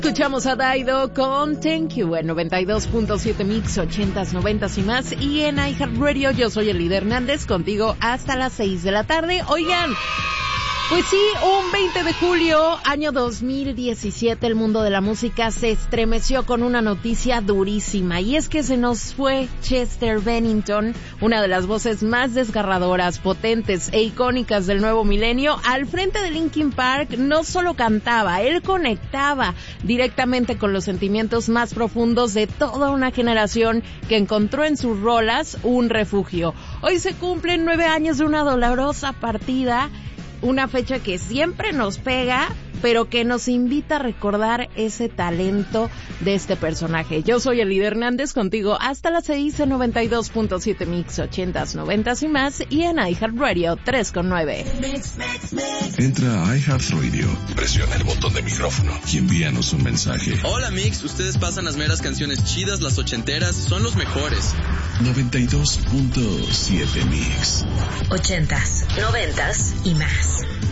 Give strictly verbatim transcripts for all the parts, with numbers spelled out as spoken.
Escuchamos a Daido con Thank You en noventa y dos punto siete Mix, ochentas, noventas y más. Y en iHeartRadio, yo soy Elida Hernández, contigo hasta las seis de la tarde. Oigan, pues sí, un veinte de julio, año dos mil diecisiete, el mundo de la música se estremeció con una noticia durísima. Y es que se nos fue Chester Bennington, una de las voces más desgarradoras, potentes e icónicas del nuevo milenio. Al frente de Linkin Park no solo cantaba, él conectaba directamente con los sentimientos más profundos de toda una generación que encontró en sus rolas un refugio. Hoy se cumplen nueve años de una dolorosa partida, una fecha que siempre nos pega, pero que nos invita a recordar ese talento de este personaje. Yo soy Elida Hernández, contigo hasta las seis en noventa y dos punto siete Mix, ochentas, noventas y más, y en iHeartRadio tres con nueve. Entra a iHeartRadio, presiona el botón de micrófono y envíanos un mensaje. Hola Mix, ustedes pasan las meras canciones chidas, las ochenteras, son los mejores. noventa y dos punto siete Mix. Ochentas, noventas y más.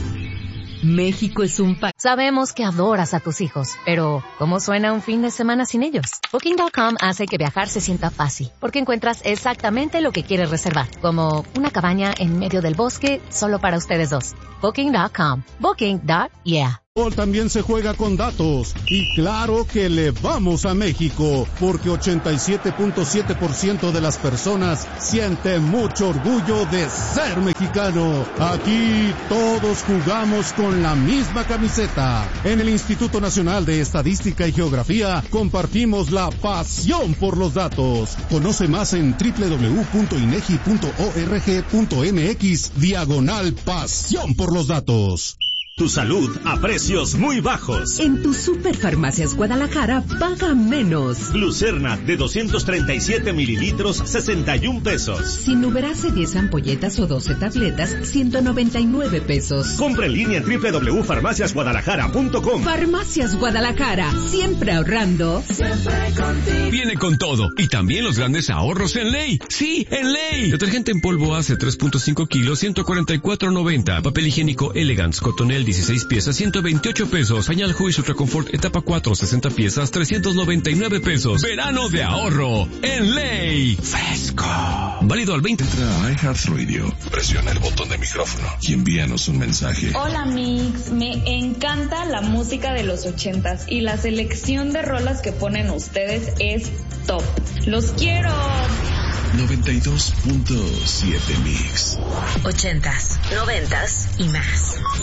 México es un país. Sabemos que adoras a tus hijos, pero ¿cómo suena un fin de semana sin ellos? Booking punto com hace que viajar se sienta fácil, porque encuentras exactamente lo que quieres reservar, como una cabaña en medio del bosque solo para ustedes dos. Booking punto com. Booking. Yeah. También se juega con datos, y claro que le vamos a México, porque ochenta y siete punto siete por ciento de las personas sienten mucho orgullo de ser mexicano. Aquí todos jugamos con la misma camiseta. En el Instituto Nacional de Estadística y Geografía compartimos la pasión por los datos. Conoce más en doble u doble u doble u punto inegi punto org punto mx diagonal pasión por los datos. Tu salud a precios muy bajos. En tu Superfarmacias Guadalajara paga menos. Glucerna de doscientos treinta y siete mililitros, sesenta y un pesos. Sinuberase diez ampolletas o doce tabletas, ciento noventa y nueve pesos. Compra en línea en doble u doble u doble u punto farmacias guadalajara punto com. Farmacias Guadalajara, siempre ahorrando. Siempre contigo. Viene con todo y también los grandes ahorros en Ley. Sí, en Ley. Detergente en polvo hace tres punto cinco kilos, ciento cuarenta y cuatro noventa. Papel higiénico Elegance Cotonel dieciséis piezas, ciento veintiocho pesos. Pañal Huish Ultra Confort etapa cuatro, sesenta piezas, trescientos noventa y nueve pesos. Verano de ahorro en Ley. Fresco. Válido al veinte. Entra a iHeartRadio, presiona el botón de micrófono y envíanos un mensaje. Hola Mix, me encanta la música de los ochentas y la selección de rolas que ponen ustedes es top. ¡Los quiero! noventa y dos punto siete Mix. Ochentas, noventas y más.